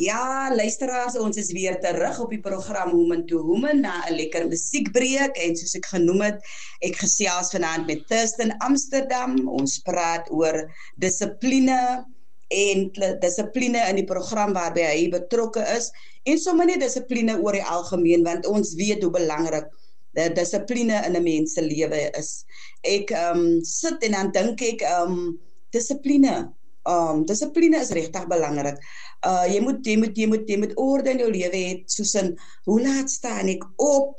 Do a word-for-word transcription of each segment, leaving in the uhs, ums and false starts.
Ja, luisteraars, ons is weer terug op die program Human to Human na 'n lekker musiekbreek en soos ek genoem het, ek gesels vanaand met Thurston Amsterdam. Ons praat oor dissipline en dissipline in die program waarby hy betrokke is en sommer nie dissipline oor die algemeen, want ons weet hoe belangrik die dissipline in 'n mens se lewe is. Ek um, sit en dan dink ek um, dissipline Um, dissipline is regtig belangrik. Uh, jy, moet, jy, moet, jy, moet, jy moet orde in jou lewe hê, soos in, hoe laat staan ek op?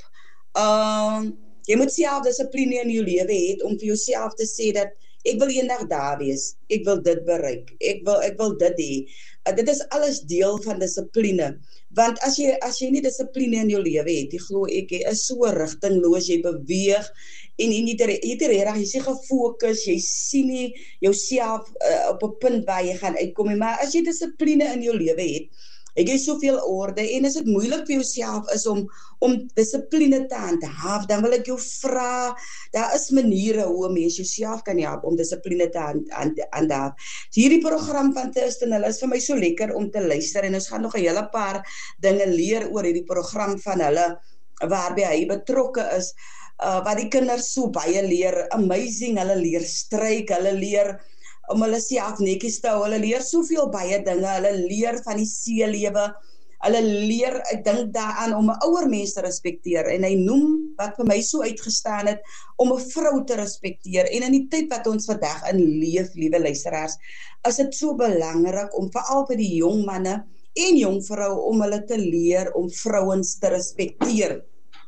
Uh, jy moet self dissipline in jou lewe hê, om vir jouself te sê dat, ek wil eendag daar wees, ek wil dit bereik, ek wil, ek wil dit hê. Uh, dit is alles deel van dissipline. Want as jy, as jy nie dissipline in jou lewe het, jy glo ek, jy is so rigtingloos, jy beweeg, en, en jy het regtig, jy is gefokus, jy sien nie jouself uh, op 'n punt waar jy gaan uitkom nie, maar as jy dissipline in jou lewe het, ek het soveel orde, en as dit moeilik vir jouself is om, om dissipline te handhaaf, dan wil ek jou vra, daar is maniere hoe 'n mens jouself kan help om dissipline te handhaaf. Hierdie program van Thurston, hulle is vir my so lekker om te luister, en ons gaan nog 'n hele paar dinge leer oor hierdie program van hulle, waarby hy betrokke is, uh, wat die kinders so baie leer, amazing, hulle leer stryk, hulle leer om hulle self netjies te hou, hulle leer soveel baie dinge, hulle leer van die seelewe, hulle leer, ek dink daaraan om 'n ouer mens te respekteer, en hy noem, wat vir my so uitgestaan het, om 'n vrou te respekteer, en in die tyd wat ons vandag in leef, liewe luisteraars, is dit so belangrik om veral vir die jong manne en jong vrou, om hulle te leer om vrouens te respekteer.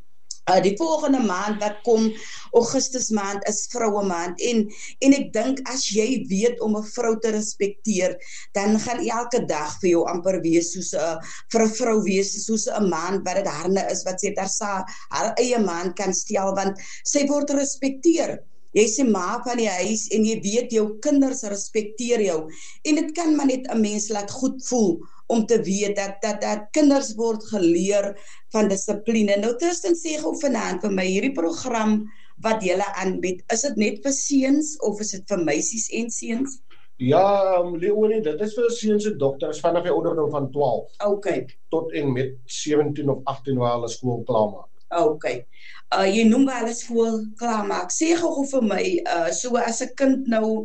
Uh, die volgende maand wat kom, Augustus maand, is vroue maand, en, en ek dink as jy weet om 'n vrou te respekteer, dan gaan elke dag vir jou amper wees soos 'n uh, vir 'n vrou wees, soos 'n maand wat dit harne is, wat sy daar sa haar eie maand kan stel, want sy word gerespekteer. Jy is die ma van die huis, en jy weet jou kinders respekteer jou, en dit kan maar net 'n mens laat goed voel, om te weet dat, dat, dat kinders word geleer van dissipline. Nou, Thurston sê gou vanaand vir my, hierdie program wat julle aanbied, is dit net vir seuns, of is dit vir meisies en seuns? Ja, um, Leonie, dit is vir seuns en dogters vanaf die ouderdom van twaalf. Okay. Tot en met sewentien of agttien waar hulle skool klaarmaak. Okay. Uh, jy noem waar hulle skool klaarmaak. Sê gou vir my, uh, so as 'n kind nou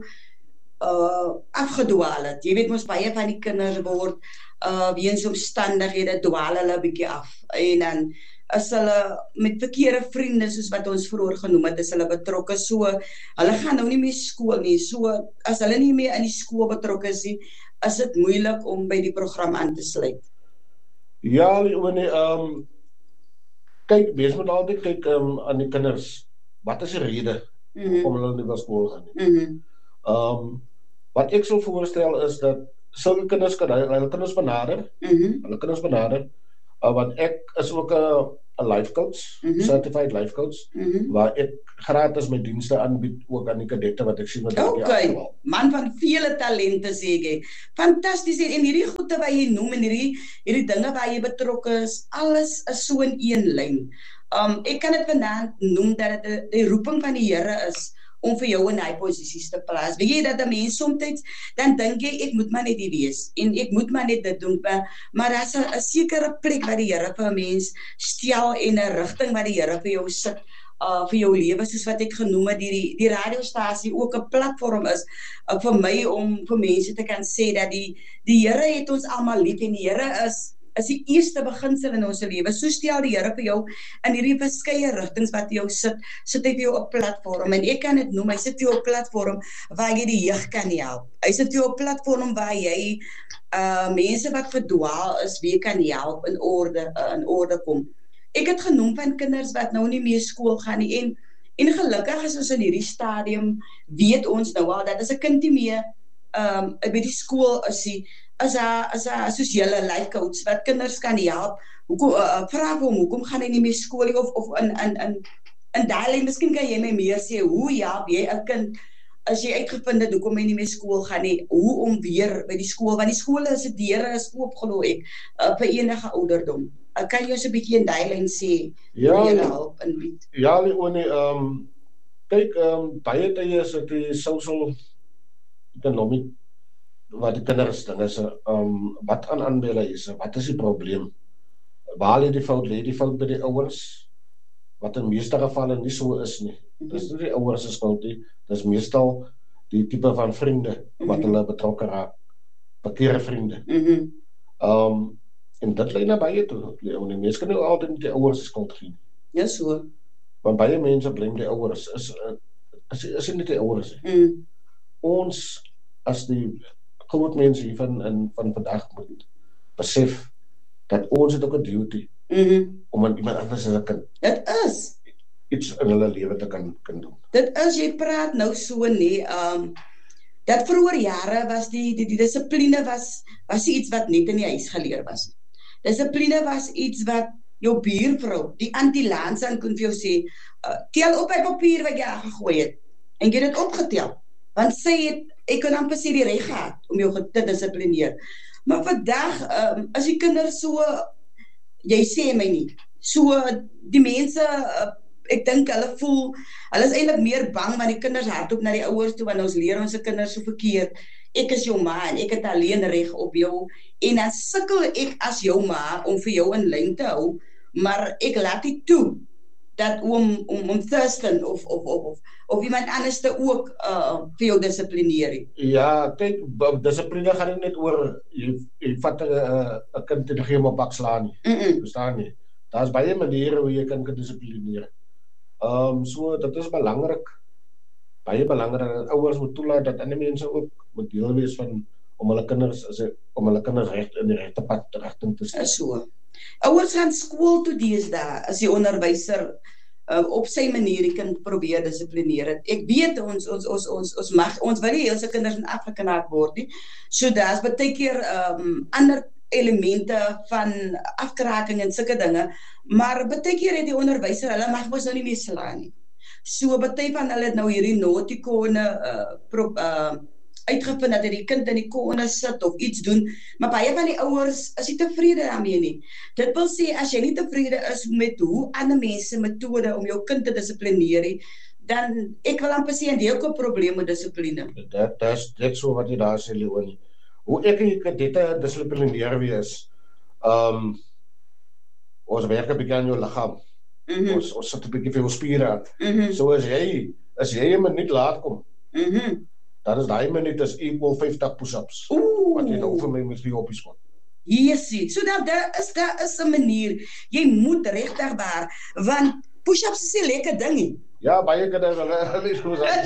uh, afgedwaal het, jy weet mos baie van die kinders word Uh, weens omstandighede dwaal hulle 'n bietjie af, en dan is hulle met verkeerde vriende, soos wat ons vroeër genoem het, is hulle betrokke, so hulle gaan nou nie meer skool nie, so as hulle nie meer in die skool betrokke is nie, is dit moeilik om by die program aan te sluit. Ja, Leonie, um, kyk, wees moet altyd kyk um, aan die kinders, wat is die rede mm-hmm. om hulle nie by skool gaan nie. Mm-hmm. um, wat ek sou voorstel is dat sulke kinders kan hulle kinders benader, mm-hmm. hulle kinders benader, uh, want ek is ook 'n life coach, mm-hmm. certified life coach, mm-hmm. waar ek gratis my dienste aanbied ook aan die kadette wat ek sien wat ek okay. Man van vele talente sê ek. Fantasties, en hierdie goede wat jy noem en hierdie hierdie dinge waar jy betrokke is, alles is so in een lyn. Um ek kan dit vanaand noem dat dit die roeping van die Here is om vir jou in hy posisies te plaas. Weet jy dat 'n mens soms dan dink jy ek moet maar net hier wees en ek moet maar net dit doen, maar daar's 'n sekere plek wat die Here vir 'n mens stel en 'n rigting wat die Here vir jou sit uh, vir jou lewe, soos wat ek genoem het, die die radiostasie ook 'n platform is uh, vir my om vir mense te kan sê dat die die Here het ons almal lief, en die Here is is die eerste beginsel in ons lewe. So stel die Here vir jou in hierdie verskeie rigtings wat jy jou sit, sit hy vir jou 'n platform, en ek kan dit noem, hy sit vir jou 'n platform waar jy die jeug kan help. Hy sit vir jou 'n platform waar jy uh, mense wat verdwaal is, wie kan help in orde, uh, in orde kom. Ek het genoem van kinders wat nou nie meer skool gaan nie, en, en gelukkig is ons in hierdie stadium, weet ons nou al, dat as 'n kind nie meer um, by die skool is die, as a, as a, soos julle life coach, wat kinders kan help, hoekom, uh, vraag hom, hoekom gaan hy nie meer skool nie, of, of in, in, in, in daai, miskien kan jy my meer sê, hoe help jy 'n kind, as jy uitgevind het, hoekom hy nie meer skool gaan nie, hoe om weer by die skool, want die skole is, die deure is oop, glo ek, uh, vir enige ouderdom. Uh, kan jy ons 'n bietjie in daai lyn sê, ja, hoe jy help inbied? Ja, Leonie, um, kyk, um, baie tye is dit die social economic wat die kinders ding is, um, wat aan aanbele is, wat is die probleem? Waar lê die fout? Lê die fout by die ouers? Wat in meeste gevalle nie so is nie. Dis nie die ouers se skuld nie. Dis meestal die tipe van vriende wat mm-hmm. hulle betrokke raak. Verkeerde vriende. Mm-hmm. Um, en dit lei na baie toe. Die mense kan nie altyd met die ouers se skuld gee. Ja, so. Want baie mense blame die ouers. Is is is nie die ouers nie. Mm. Ons as die groot mense hier van in van vandag moet besef dat ons het ook 'n duty mm-hmm. om aan iemand anders se kind dit is iets in hulle lewe te kan kan doen. Dit is, jy praat nou so nie, um, dat vroeër jare was die, die, die dissipline was, was iets wat net in die huis geleer was. Dissipline was iets wat jou buurvrou, die anti-Lansan kon vir jou sê, uh, tel op by papier wat jy gegooi het, en jy het dit opgetel, want sy het, ek kan amper sê die reg gehad, om jou te dissiplineer. Maar vandag, um, as die kinders so, jy sê my nie, so die mense, uh, ek dink hulle voel, hulle is eintlik meer bang, want die kinders hardloop na die ouers toe, want ons leer ons kinders so verkeerd, ek is jou ma, en ek het alleen reg op jou, en dan sukkel ek as jou ma, om vir jou in lyn te hou, maar ek laat dit toe, dat om, om, om Thurston, of, of, of, of, of iemand anders te ook, uh, vir jou dissiplineer. Ja, kyk, dissipline gaan nie net oor, jy, jy vat een kind en gee hom op bak slaan nie, mm -mm. verstaan nie, daar is baie maniere hoe jy kan disciplineer. Um, so, dit is belangrik, baie belangrik, dat ouers moet toelaat, dat ander mense ook moet deel wees van, om hulle kinders, om hulle kinders recht in die regte pad rigting te stel. So. Ouers gaan skool toe deesdae, as die onderwyser uh, op sy manier die kind probeer dissiplineer het. Ek weet, ons, ons, ons, ons, ons mag, ons wil nie ons kinders in afgeknaak word nie, so daar is baie keer um, ander elemente van afkraking en sulke dinge, maar baie keer het die onderwyser, hulle mag mos nou nie meer slaan nie. So baie van hulle het nou hierdie naughty-kone uh, pro, uh, uitgevind dat hy die kind in die kone sit of iets doen, maar baie van die ouers is nie tevrede daarmee nie. Dit wil sê, as jy nie tevrede is met hoe ander mense metode om jou kind te dissiplineer, dan ek wil amper sê, en die ook 'n probleem met dissipline. Dat is dit so wat jy daar sê, Leonie. Hoe ek die kadette dissiplineer wees, um, ons werk 'n bietjie aan jou liggaam, mm-hmm. ons, ons sit 'n bietjie vir jou spiere aan. Mm-hmm. So as jy, as jy 'n minuut laat kom, mm-hmm. dan is daai minuut is equal vyftig push-ups, wat jy nou vir my moet vir op die skot. Yesie, so dat daar is, daar is 'n manier, jy moet regtig daar, want push-ups is 'n lekker ding nie. Ja, baie kinders, hulle is goed aan.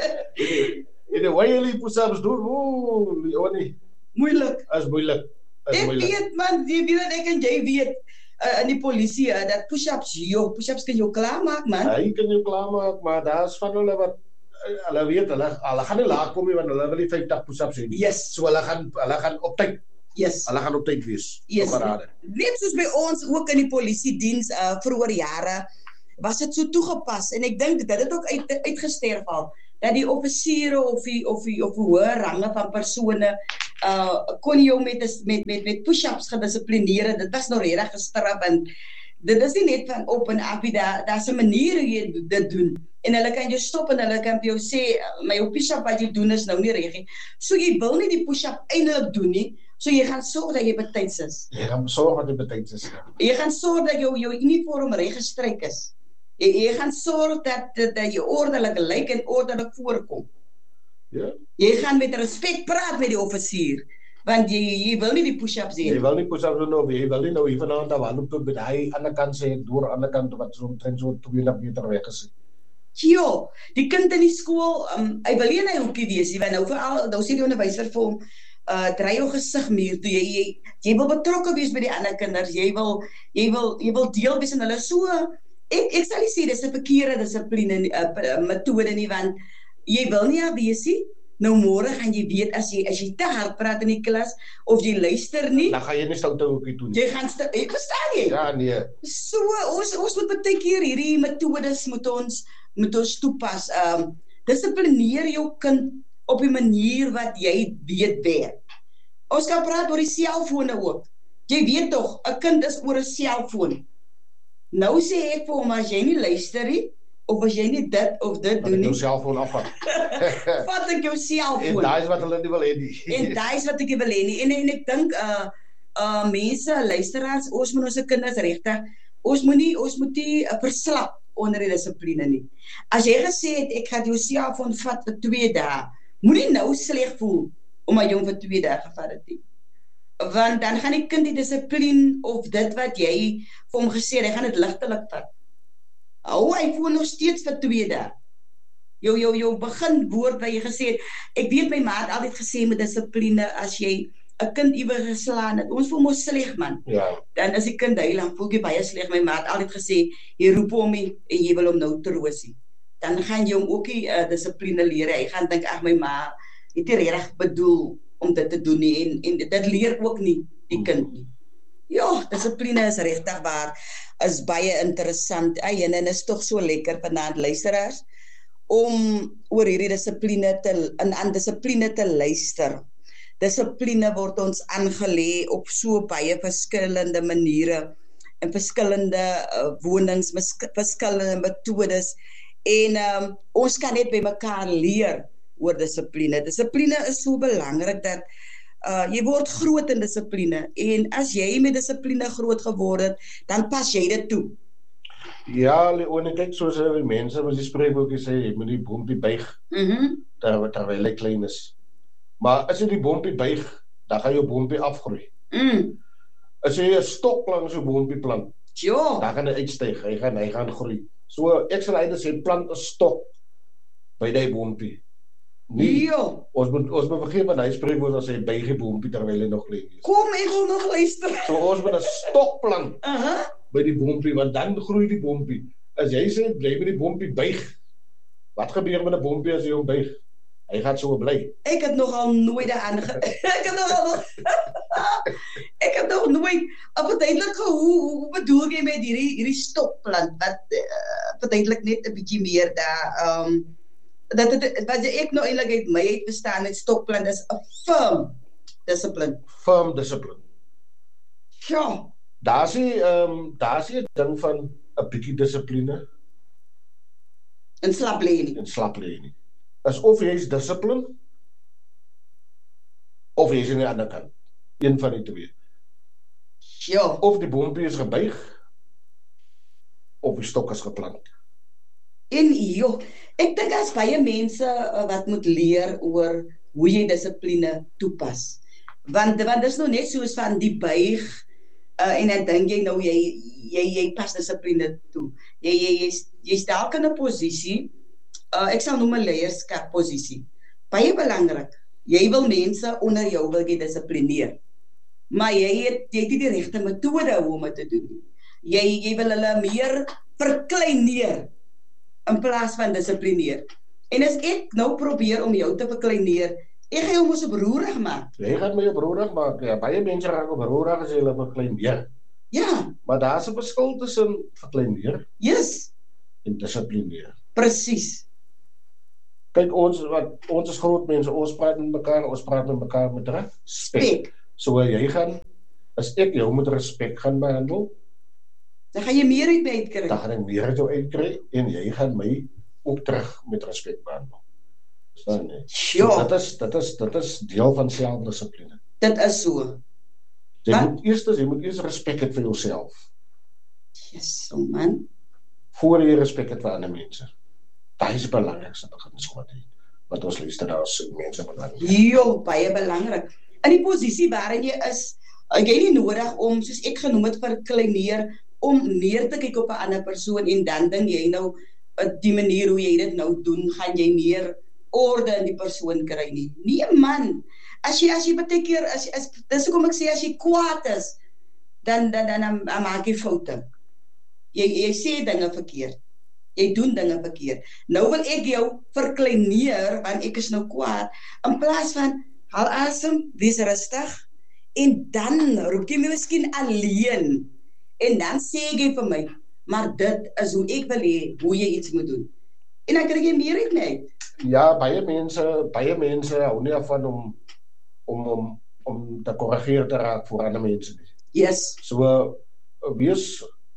En die way jy push-ups doen, oeh, Leonie, moeilik. Is moeilik. Is ek moeilik. weet man, jy weet dat ek en jy weet, uh, in die polisie, uh, dat push-ups, joh, push-ups kan jou klaarmaak, man. Ja, jy kan jou klaarmaak, maar daar is van hulle wat, hulle weet, hulle, hulle gaan nie laat kom nie, want hulle wil die vyftig push-ups hê. Yes. So hulle gaan, hulle gaan op tyd. Yes. Hulle gaan op tyd wees. Yes. Net soos by ons, ook in die politiediens, uh, vroeër jare, was dit so toegepas, en ek dink, dit het ook uit, uitgesterf al, dat die offisiere of die, of die, of die hoë range van persone uh, kon jou met, met, met, met push-ups gedisciplineer, dit was nou redig gestraf, en dit is nie net van op en af, daar da is 'n manier hoe jy dit doen, en hulle kan jou stop, en hulle kan vir jou sê, my jou push-up wat jy doen is nou nie reg nie, so jy wil nie die push-up eintlik doen nie, so jy gaan sorg dat jy betyds is. Jy gaan sorg dat jy betyds is. Jy gaan sorg dat jou, jou uniform reg gestryk is. Jy, jy gaan sorg dat, dat, dat jy ordelik lyk en ordelik voorkom. Ja. Jy gaan met respek praat met die offisier, want jy, jy wil nie die push-ups hê. Jy wil nie push-ups doen, of jy wil nie nou hier vanaand af aan op met hy ander kant sê, door ander kant wat so omtrent so tweeënhalf meter weg is. Jo, die kind in die skool, um, hy wil nie in hy hoekie wees, want nou veral, nou sê die onderwyser vir hom, uh, draai jou gesig meer toe, jy, jy, jy wil betrokke wees by die ander kinders, jy wil, jy wil, jy wil deel wees in hulle so, ek, ek sal nie sê, dis 'n verkeerde dissipline uh, metode nie, want jy wil nie wees nie, nou môre gaan jy weet, as jy, as jy te hard praat in die klas, of jy luister nie, dan gaan jy nie stoute hoekie toe nie. Jy gaan, ek verstaan jy? Ja, nee. So, ons, ons moet baie keer hierdie metodes, moet ons, moet ons toepas, um, dissiplineer jou kind, op die manier wat jy weet werk. Ons kan praat oor die selfone ook. Jy weet toch, 'n kind is oor 'n selfoon. Nou sê ek vir hom, as jy nie luister nie, of as jy nie dit of dit doen nie, nie, jou selfoon afvat. vat ek jou selfoon. En daai is wat hulle nie wil hê nie. En daai is wat ek nie wil hê nie. En en ek dink uh uh mense, luisteraars, ons moet ons kinders regtig, ons moet nie ons moet nie uh, verslap onder die dissipline nie. As jy gesê het ek gaan jou selfoon vat vir twee dae, moenie nou sleg voel omdat jy hom vir twee dae gevat het nie. Want dan gaan die kind die dissipline of dit wat jy vir hom gesê het, hy gaan dit ligtelik vat. Hou hy voel nog steeds vir twee dae. Jou jou jou begin woord wat jy gesê het, ek weet my ma het altyd gesê met dissipline, as jy 'n kind iewers geslaan het, ons voel mos sleg man. Ja. Dan as die kind huil, dan voel jy baie sleg. My ma het altyd gesê, jy roep hom nie en jy wil hom nou troosie. Dan gaan jy hom ook nie uh, dissipline leer. Hy gaan dink, ag my ma het nie reg bedoel om dit te doen nie, en en dit leer ook nie die kind nie. Ja, dissipline is regtig waar, is baie interessant. Ai, en dit is tog so lekker vanaand, luisteraars, om oor hierdie dissipline te in aan dissipline te luister. Dissipline word ons aangelê op so baie verskillende maniere en verskillende uh, wonings, verskillende metodes, en um, ons kan net by mekaar leer oor dissipline. Dissipline is so belangrik dat uh, jy word groot in dissipline, en as jy met dissipline groot geword het, dan pas jy dit toe. Ja, Leonie, kyk, soos die mense, as die spreekboekie sê, jy moet die boompie buig, Mhm. ter, terwyl hy klein is. Maar as jy die boompie buig, dan gaan jou boompie afgroei. Mm. As jy 'n stok langs jou boompie plant, Ja. dan gaan hy uitstyg, hy gaan, hy gaan groei. So, ek sal eintlik sê, plant 'n stok by die boompie. Nee, Ja. ons moet, ons moet begin met hy spreekwoord as hy buig die boompie terwyl hy nog klein is. Kom, ek wil nog luister. So, ons moet 'n stok plant Aha. by die boompie, want dan groei die boompie. As jy sê, bly by die boompie buig, wat gebeur met 'n boompie as jy hom buig? Hy gaan so bly. Ek het nogal nooit daaraan ge... ek het nogal ek het nog nooit verduidelik hoe hoe bedoel jy met hierdie hierdie stokplant wat uh, verduidelik net 'n bietjie meer daar um dat dit wat ek nou eintlik uit my uit verstaan het, stokplant is 'n firm discipline. Firm discipline. Ja. Daar's nie um daar's nie 'n ding van 'n bietjie dissipline En slap lê nie. en slap lê nie. Is of jy is dissipline of jy is aan die ander kant. Een van die twee. Ja. Of die boompie is gebuig of die stok is geplant. En joh, ek dink daar's baie mense uh, wat moet leer oor hoe jy dissipline toepas. Want want dis nou net soos van die buig uh, en dan dink jy nou jy jy jy pas dissipline toe. Jy jy jy's jy's dalk in 'n posisie, uh, ek sal noem 'n leierskap posisie. Baie belangrik. Jy wil mense onder jou wil jy dissiplineer. Maar jy het jy het nie die regte metode hoe om dit te doen. Jy jy wil hulle meer verkleineer in plaas van dissiplineer. En as ek nou probeer om jou te verkleineer, ek gaan jou mos broerig maak. Jy gaan my broerig maak. Ja, baie mense raak broerig as jy hulle verkleineer. Ja, Maar daar's 'n verskil tussen verkleineer yes, en dissiplineer. presies. Kyk, ons wat ons is groot mense, ons praat met mekaar, ons praat met mekaar met respek. Spek. So jy gaan, as ek jou met respek gaan behandel, Dan gaan jy meer uit my uitkry. dan gaan ek meer uit jou uitkry en jy gaan my ook terug met respek behandel. Verstaan jy? So, Ja, dit is dit is dit is deel van selfdissipline. dit is so. Jy Wat? moet eers jy moet eers respek hê vir jouself Yes, so man. voor jy respek het vir ander mense. Daai is die belangrikste beginsel wat jy wat ons luisteraars mense belang. Jo, baie belangrik. In die posisie waarin jy is, uh, jy nie nodig om, soos ek genoem het, verkleineer, om neer te kyk op 'n ander persoon en dan dink jy nou, uh, die manier hoe jy dit nou doen, gaan jy meer orde in die persoon kry nie. Nee man, as jy, as jy baie keer, as, as, dis hoekom ek sê, as jy kwaad is, dan, dan, dan, dan, dan maak jy foute. Jy, jy sê dinge verkeerd. Jy doen dinge verkeerd. Nou wil ek jou verkleineer, want ek is nou kwaad, in plaas van, haal asem, wees rustig, en dan roep jy my miskien alleen, en dan sê jy vir my, maar dit is hoe ek wil hê, hoe jy iets moet doen. En dan kry jy meer uit my uit. Ja, baie mense, baie mense hou nie af van om om om om te korrigeer te raak vir ander mense nie. Yes. So wees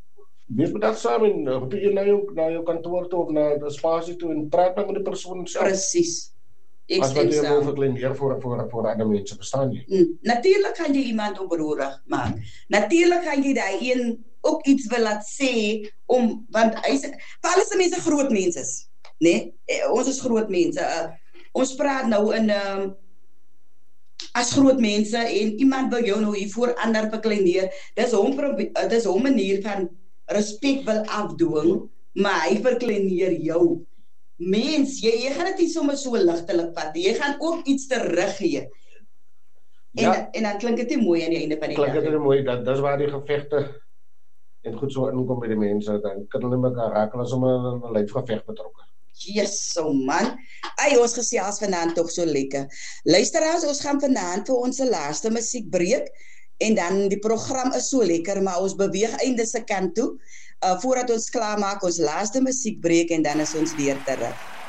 wees bedagsaam en uh, toe jy na jou, na jou kantoor toe of na die spasie toe en praat met die persoon self. Presies. Ek As wat stem jy wil saam. verkleineer voor, voor, voor ander mense, verstaan jy? Mm. Natuurlijk gaan jy iemand oproerig maak. Natuurlijk gaan jy daai een ook iets wil laat sê, om, want hy sê, vir alles die mense groot mense is, nee? Eh, ons is groot mense, uh, ons praat nou in, uh, as groot mense, en iemand wil jou nou hier voor ander verkleineer, dis hom, uh, dis hom manier van respect wil afdoen, maar hy verkleineer jou. Mens, jy, jy gaan dit nie sommer so ligtelik vat, jy gaan ook iets teruggee. En, Ja. en dan klink dit nie mooi aan die einde van die Klink dag. dit nie mooi, dat, dis waar die gevegte en goed so inkom by die mense, dan kan hulle mekaar raak, hulle is om 'n 'n lyfgeveg betrokke. Yes, so man. Ai, ons gesels vanaand tog so lekker. Luisteraars, ons gaan vanaand vir ons laaste musiekbreek en dan die program is so lekker, maar ons beweeg einde se kant toe. Uh, voordat ons klaar maak, ons laaste musiekbreek en dan is ons weer terug.